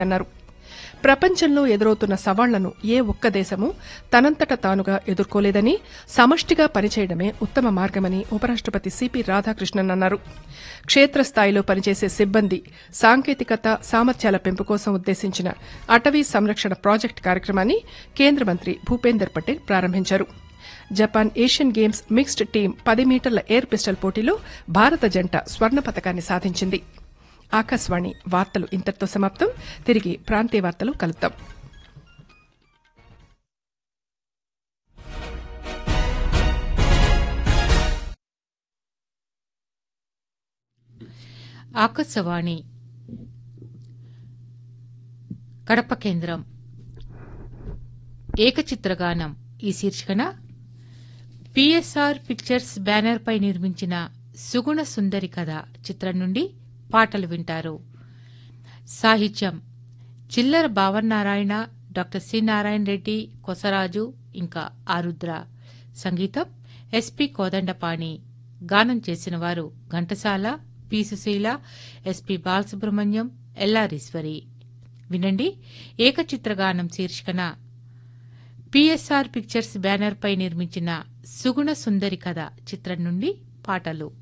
అన్నారు. ప్రపంచంలో ఎదురవుతున్న సవాళ్లను ఏ ఒక్క దేశమూ తనంతట తానుగా ఎదుర్కోలేదని, సమష్టిగా పనిచేయడమే ఉత్తమ మార్గమని ఉపరాష్టపతి సిపి రాధాకృష్ణన్ అన్నారు. క్షేత్రస్థాయిలో పనిచేసే సిబ్బంది సాంకేతికత, సామర్థ్యాల పెంపు కోసం ఉద్దేశించిన అటవీ సంరక్షణ ప్రాజెక్టు కార్యక్రమాన్ని కేంద్ర మంత్రి భూపేందర్ పటేల్ ప్రారంభించారు. Japan Asian games mixed team 10 మీటర్ల ఎయిర్ పిస్టల్ పోటీలో భారత జంట స్వర్ణ పతకాన్ని సాధించింది. ఆకాశవాణి వార్తలు ఇంతటితో సమాప్తం. తిరిగి ప్రాంతీయ వార్తలు కలుద్దాం. ఆకాశవాణి కడప కేంద్రం ఏకచిత్రగానం ఈ శీర్షికన పిఎస్ఆర్ పిక్చర్స్ బ్యానర్పై నిర్మించిన సుగుణ సుందరి కథ చిత్రం నుండి పాటలు వింటారు. సాహిత్యం చిల్లర భావనారాయణ, డాక్టర్ సి నారాయణ రెడ్డి, కొసరాజు, ఇంకా ఆరుద్ర. సంగీతం ఎస్పి కోదండపాణి. గానం చేసిన వారు ఘంటసాల, పి సుశీల, ఎస్పి బాలసుబ్రహ్మణ్యం, ఎల్లారీశ్వరి. వినండి ఏకచిత్రగానం శీర్షికన పిఎస్ఆర్ పిక్చర్స్ బ్యానర్పై నిర్మించిన సుగుణ సుందరి కథ చిత్రం నుండి పాటలు.